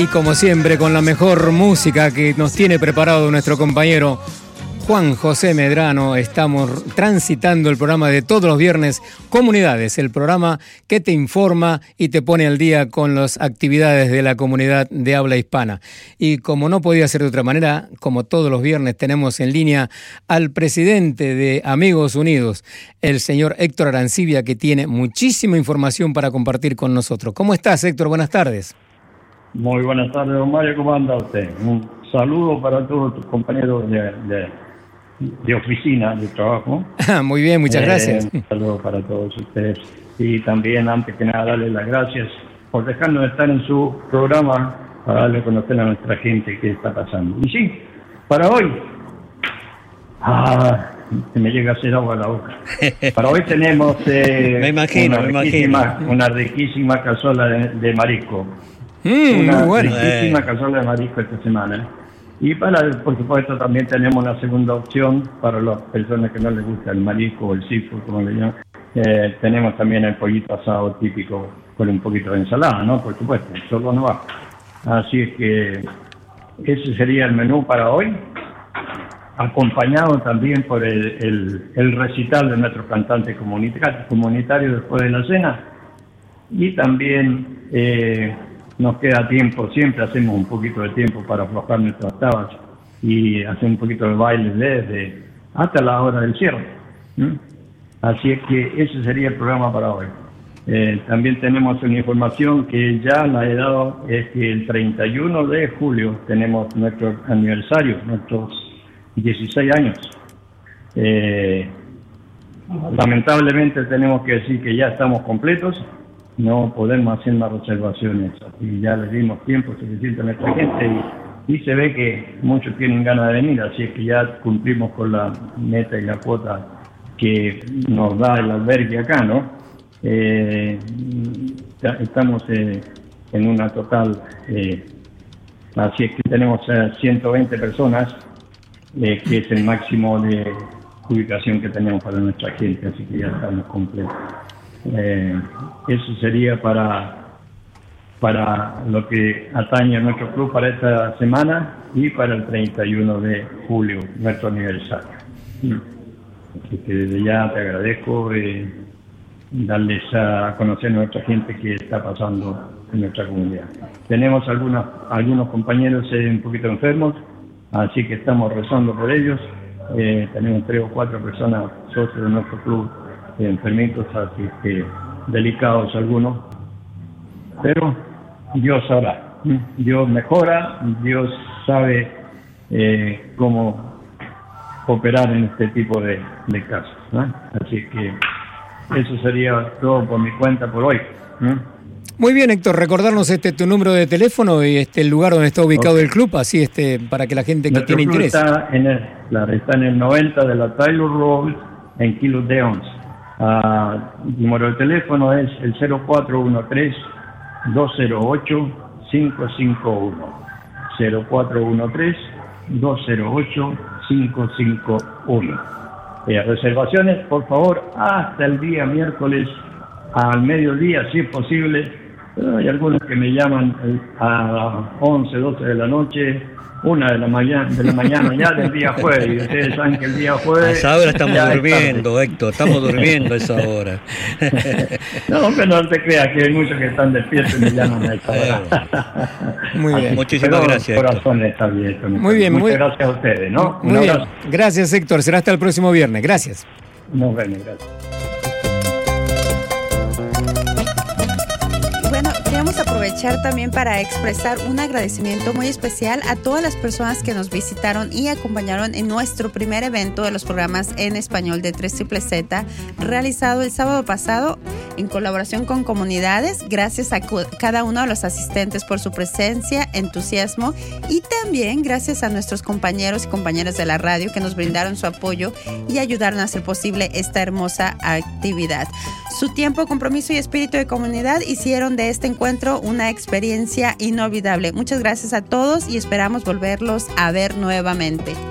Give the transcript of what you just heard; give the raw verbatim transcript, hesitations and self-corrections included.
Y como siempre, con la mejor música que nos tiene preparado nuestro compañero Juan José Medrano, estamos transitando el programa de todos los viernes, Comunidades, el programa que te informa y te pone al día con las actividades de la comunidad de habla hispana. Y como no podía ser de otra manera, como todos los viernes tenemos en línea al presidente de Amigos Unidos, el señor Héctor Arancibia, que tiene muchísima información para compartir con nosotros. ¿Cómo estás, Héctor? Buenas tardes. Muy buenas tardes, don Mario. ¿Cómo anda usted? Un saludo para todos tus compañeros de... de... de oficina, de trabajo. Muy bien, muchas gracias. Eh, un saludo para todos ustedes. Y también, antes que nada, darles las gracias por dejarnos estar en su programa para darle a conocer a nuestra gente qué está pasando. Y sí, para hoy, ah, se me llega a hacer agua a la boca. Para hoy tenemos eh, me imagino, una, me riquísima, imagino. una riquísima cazuela de, de marisco. Mm, una muy bueno. riquísima Eh. cazuela de marisco esta semana. Y para, por supuesto, también tenemos una segunda opción para las personas que no les gusta el marisco o el seafood, como le llaman. Eh, tenemos también el pollito asado típico con un poquito de ensalada, ¿no? Por supuesto, solo no va. Así es que ese sería el menú para hoy, acompañado también por el, el, el recital de nuestros cantantes comunitarios comunitario después de la cena. Y también... Eh, nos queda tiempo, siempre hacemos un poquito de tiempo para aflojar nuestras tabas y hacer un poquito de baile desde hasta la hora del cierre. ¿Mm? Así es que ese sería el programa para hoy. Eh, también tenemos una información que ya la he dado, es que el treinta y uno de julio tenemos nuestro aniversario, nuestros dieciséis años. Eh, lamentablemente tenemos que decir que ya estamos completos. No podemos hacer más reservaciones y ya le dimos tiempo suficiente a nuestra gente y, y se ve que muchos tienen ganas de venir, así es que ya cumplimos con la meta y la cuota que nos da el albergue acá, ¿no? Eh, ya estamos eh, en una total, eh, así es que tenemos eh, ciento veinte personas, eh, que es el máximo de ubicación que tenemos para nuestra gente, así que ya estamos completos. Eh, eso sería para para lo que atañe a nuestro club para esta semana y para el treinta y uno de julio, nuestro aniversario. Así que desde ya te agradezco eh, darles a conocer a nuestra gente qué está pasando en nuestra comunidad. Tenemos algunos, algunos compañeros eh, un poquito enfermos, así que estamos rezando por ellos. Eh, tenemos tres o cuatro personas socios de nuestro club enfermitos, así que delicados algunos, pero Dios hará, Dios mejora, Dios sabe eh, cómo operar en este tipo de, de casos, ¿no? Así que eso sería todo por mi cuenta por hoy, ¿no? Muy bien, Héctor, recordarnos este tu número de teléfono y este el lugar donde está ubicado okay. el club, así este para que la gente que Nuestro tiene club interés. Está en el, claro, está en el noventa de la Taylor Road en Kilo de Once. Uh, el número de teléfono es el cero cuatro uno tres, dos cero ocho, cinco cinco uno. cero cuatro uno tres, dos cero ocho, cinco cinco uno. Eh, reservaciones, por favor, hasta el día miércoles al mediodía, si es posible. Pero hay algunos que me llaman a once, doce de la noche, una de la mañana, de la mañana ya del día jueves, y ustedes saben que el día jueves... A esa hora estamos durmiendo, Héctor, estamos durmiendo a esa hora. No, pero no te creas que hay muchos que están despiertos y me llaman a esa hora. Muy bien. Muchísimas pero gracias, el corazón está abierto. Muy bien. Muchas muy, gracias a ustedes, ¿no? Muy bien. Gracias, Héctor. Será hasta el próximo viernes. Gracias. Nos vemos, gracias. Queremos aprovechar también para expresar un agradecimiento muy especial a todas las personas que nos visitaron y acompañaron en nuestro primer evento de los programas en español de tres Z Z, realizado el sábado pasado en colaboración con Comunidades. Gracias a cada uno de los asistentes por su presencia, entusiasmo y también gracias a nuestros compañeros y compañeras de la radio que nos brindaron su apoyo y ayudaron a hacer posible esta hermosa actividad. Su tiempo, compromiso y espíritu de comunidad hicieron de este encuentro una experiencia inolvidable. Muchas gracias a todos y esperamos volverlos a ver nuevamente.